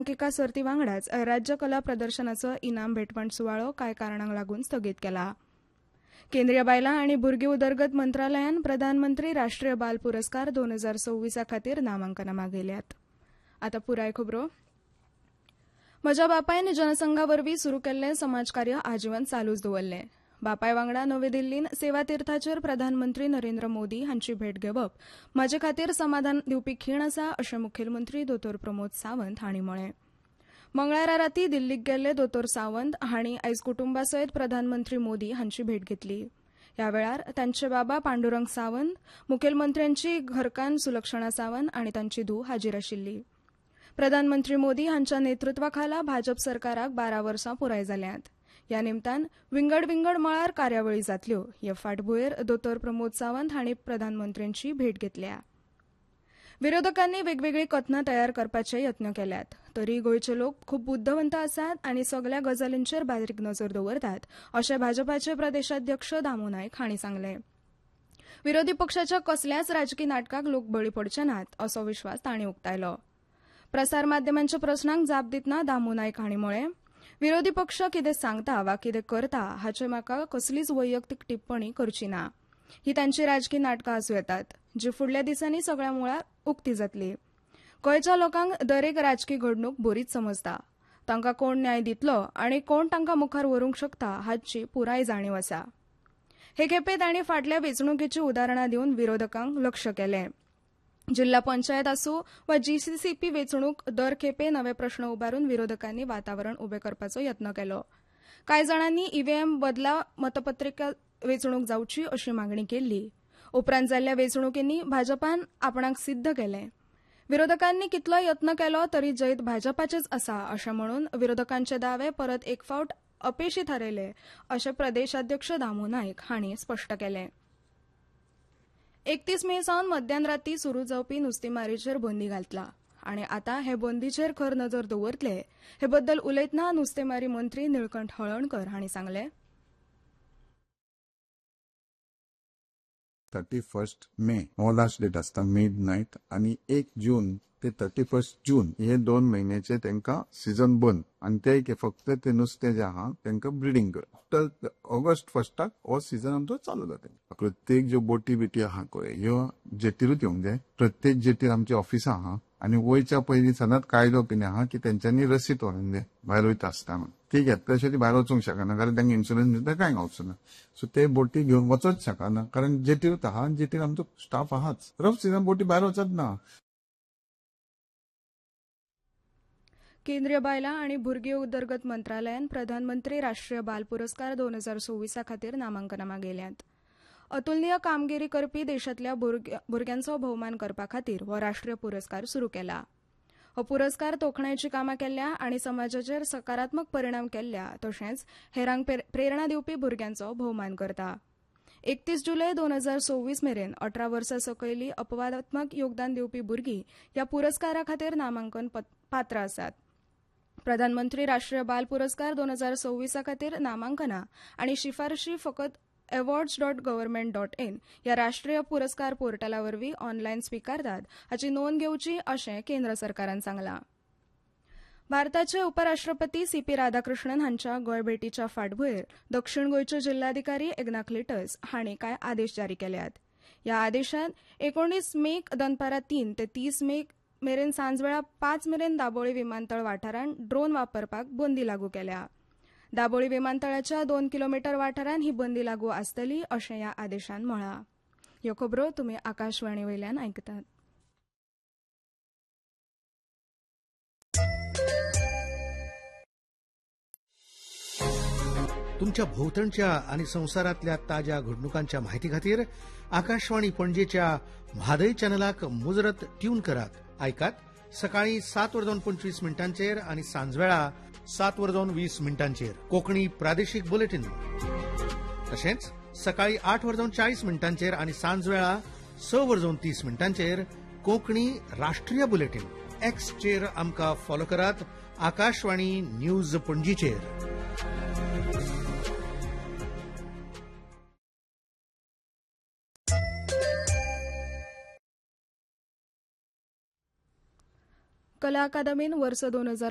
अंकिका सर्ती वांगडाच राज्य कला प्रदर्शनाचो इनाम भेटवंट सुवाळो कांय कारणांक लागून स्थगीत केला. केंद्रीय बायलां आनी भुरगीं उदरगत मंत्रालयान प्रधानमंत्री राष्ट्रीय बाल पुरस्कार 2026 खातीर नामांकनां मागयल्यात. आतां पुराय खबरो. म्हज्या बापायन जनसंघावरवीं सुरू केल्लें समाजकार्य आजीवन चालूच दवरलें. बापाय वांगडा नवी दिल्लीन सेवा तीर्थाचेर प्रधानमंत्री नरेंद्र मोदी हांची भेट घेवप म्हजे खातीर समाधान दिवपी खीण आसा अशें मुखेलमंत्री दोतोर प्रमोद सावंत हांणी म्हळें. मंगळारा रातीं दिल्लीक गेल्ले दोतोर सावंत हांणी आयज कुटुंबा सयत प्रधानमंत्री मोदी हांची भेट घेतली. ह्या वेळार तांचे बाबा पांडुरंग सावंत, मुखेलमंत्र्यांची घरकान्न सुलक्षणा सावंत आनी तांची धूव हाजीर आशिल्ली. प्रधानमंत्री मोदी हांच्या नेतृत्वा खाला भाजप सरकाराक 12 वर्सां पुराय जाल्यांत. ह्या निमतान विंगड मळार कार्यावळी जातल्यो. हे फाटभुंयेर दोतोर प्रमोद सावंत हांणी प्रधानमंत्र्यांची भेट घेतल्या. विरोधकांनी वेगवेगळी कथनां तयार करपाचे यत्न केल्यात. तरी गोंयचे लोक खूब बुद्धवंत आसात आनी सगल्या गजालींचेर बारीक नजर दवरतात अशें भाजपाचे प्रदेशाध्यक्ष दामू नायक हांणी सांगलें. विरोधी पक्षाच्या कसल्याच राजकी नाटकाक लोक बळी पडचे नात असो विश्वास तांणी उक्तायलो. प्रसार माध्यमांच्या प्रस्नांक जाप दितना दामू नायक हांणी म्हळें, विरोधी पक्ष कितें सांगता वा कितें करता हाचे म्हाका कसलीच वैयक्तीक टिप्पणी करची ना. ही तांची राजकी नाटकां आसूं येतात, जी फुडल्या दिसांनी सगळ्या मुळार उक्ती जातली. गोंयच्या लोकांक दरेक राजकी घडणूक बरीच समजता. तांकां कोण न्याय दितलो आनी कोण तांकां मुखार व्हरूंक शकता हाची पुराय जाणीव आसा. हे खेपे तांणी फाटल्या वेंचणुकेची उदाहरणां दिवन विरोधकांक लक्ष केलें. जिल्हा पंचायत आसूं वा जीसीसीपी वेंचणूक दर खेपे नवे प्रस्न उबारून विरोधकांनी वातावरण उबें करपाचो यत्न केलो. कांय जाणांनी ईव्हीएम बदला मतपत्रिका वेंचणूक जावची अशी मागणी केल्ली. उपरांत जाल्ल्या वेंचणुकेंनी भाजपान आपणाक सिद्ध केलें. विरोधकांनी कितलो यत्न केलो तरी जैत भाजपाचेच आसा अशें म्हणून विरोधकांचे दावे परत एक फावट अपेशी थारयले अशें प्रदेशाध्यक्ष दामू नायक हांणी स्पश्ट केलें. 31 मे सावन मध्यान रातीं सुरू जावपी नुस्तेमारीचेर बंदी घातला आनी आतां हे बंदीचेर खर नजर दवरतले हे बद्दल उलयतना नुस्तेमारी मंत्री निळकंठ हळर्णकर हांणी सांगलें. 31 मे हो लास्ट डेट आसता मिडनायट आनी 1 जून ते 31 जून हे 2 म्हयन्याचे तांकां सीझन बंद आनी ते फक्त ते नुस्तें जे आहा तांकां ब्रिडींग करप. आफ्टर ऑगस्ट 1 हो सीझन आमचो चालू जाता. प्रत्येक ज्यो बोटी आहा पळय ह्यो जेटीरूच येवंक जाय. प्रत्येक जेटीर आमची ऑफिसां आहा आनी वयच्या पयलीं सदांच कायदो कितें आहा की तेंच्यांनी रसीद व्हरोंक जाय भायर वयता आसतना. ती घेतल्या तशें ती भायर वचूंक शकना कारण तांकां इन्शुरन्स दिता कांय गावचो ना. सो ते बोटी घेवन वचूंक शकना कारण जेटीरूच आहा आनी जेटीर आमचो स्टाफ आहाच. रफ सीझन बोटी भायर वचत ना. केंद्रीय बायलां आनी भुरगीं उदरगत मंत्रालयान प्रधानमंत्री राष्ट्रीय बाल पुरस्कार 2026 खातीर नामांकनां मागयल्यांत. अतुलनीय कामगिरी करपी देशांतल्या भुरग्यांचो भोवमान करपा खातीर हो राष्ट्रीय पुरस्कार सुरू केला. हो पुरस्कार तोखणायची कामां केल्ल्या आनी समाजाचेर सकारात्मक परिणाम केल्ल्या तशेंच हेरांक प्रेरणा दिवपी भुरग्यांचो भोवमान करता. 31 जुलय 2026 मेरेन 18 वर्सां सकयली अपवादात्मक योगदान दिवपी भुरगीं ह्या पुरस्कारा खातीर नामांकन पात्र आसात. प्रधानमंत्री राष्ट्रीय बाल पुरस्कार 2026 खातीर नामांकनां आनी शिफारशी फकत awards.government.in ह्या राष्ट्रीय पुरस्कार पोर्टला वरवीं ऑनलायन स्विकारतात हाची नोंद घेवची अशें केंद्र सरकारान सांगलां. भारताचे उपराष्ट्रपती सीपी राधाकृष्णन हांच्या गोंय भेटीच्या फाटभुंयेर दक्षिण गोंयचे जिल्हाधिकारी इग्नास हांणी कांय आदेश जारी केल्यात. ह्या आदेशांत 19 मेक दनपारां 3 ते 30 मे मेरेन सांजवेळा 5 मेरेन दाबोळी विमानतळ वाठारांत ड्रोन वापरपाक बंदी लागू केल्या. दाबोळी विमानतळाच्या 2 किलोमीटर वाठारांत ही बंदी लागू आसतली अशें ह्या आदेशांत म्हळां. ह्यो खबरो तुमी आकाशवाणी वयल्यान आयकतात. तुमच्या भोवतणच्या आणि संवसारातल्या ताज्या घडणुकांच्या म्हायती खातीर आकाशवाणी पणजेच्या म्हादय चॅनलाक मुजरत ट्यून करात. आयकात सकाळी 7:25 आणि सांजवेळा 7:20 कोंकणी प्रादेशीक बुलेटिन. तशेंच सकाळी 8:40 आणि सांजवेळा 6:30 कोंकणी राष्ट्रीय बुलेटिन. एक्सचेर आमकां फॉलो करात. आकाशवाणी न्यूज पणजीचेर. कला अकादमीन वर्स 2026